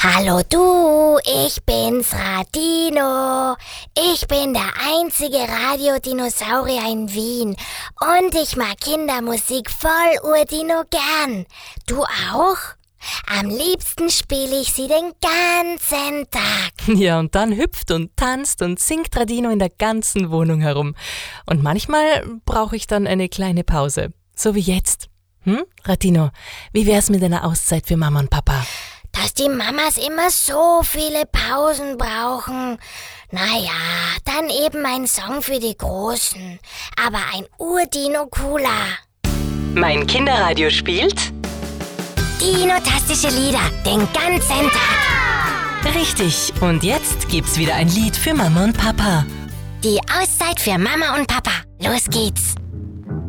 Hallo du, ich bin's, Radino. Ich bin der einzige Radiodinosaurier in Wien und ich mag Kindermusik voll Urdino gern. Du auch? Am liebsten spiele ich sie den ganzen Tag. Ja, und dann hüpft und tanzt und singt Radino in der ganzen Wohnung herum. Und manchmal brauche ich dann eine kleine Pause, so wie jetzt. Radino, wie wär's mit einer Auszeit für Mama und Papa? Dass die Mamas immer so viele Pausen brauchen. Naja, dann eben ein Song für die Großen. Aber ein Urdino-Cooler. Mein Kinderradio spielt Dino-tastische Lieder den ganzen Tag. richtig. Und jetzt gibt's wieder ein Lied für Mama und Papa. Die Auszeit für Mama und Papa. Los geht's.